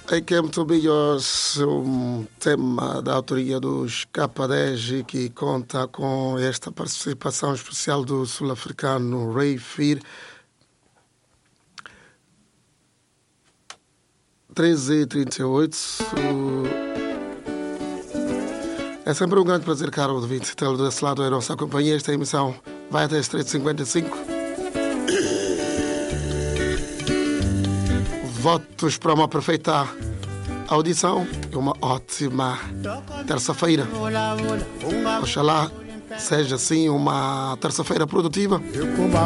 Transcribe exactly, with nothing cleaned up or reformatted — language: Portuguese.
Em Camp to Be Yours, um tema da autoria dos K dez e que conta com esta participação especial do sul-africano Ray Fear. treze e trinta e oito. É sempre um grande prazer, caro ouvinte, tê-lo desse lado da nossa companhia. Esta emissão vai até as treze e cinquenta e cinco. Votos para uma perfeita audição e uma ótima terça-feira. Oxalá seja assim uma terça-feira produtiva.